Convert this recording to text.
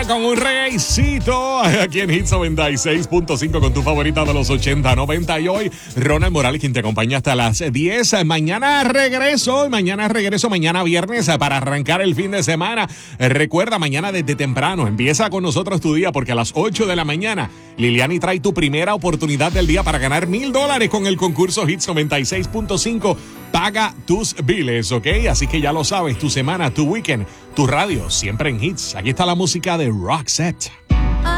con un reguecito aquí en Hits 96.5 con tu favorita de los 80, 90. Y hoy, Ronald Morales, quien te acompaña hasta las 10. Mañana regreso, mañana viernes para arrancar el fin de semana. Recuerda, mañana desde temprano, empieza con nosotros tu día porque a las 8 de la mañana, Liliani trae tu primera oportunidad del día para ganar $1,000 con el concurso Hits 96.5. Paga tus biles, ¿ok? Así que ya lo sabes, tu semana, tu weekend, tu radio, siempre en Hits. Aquí está la música de Roxette.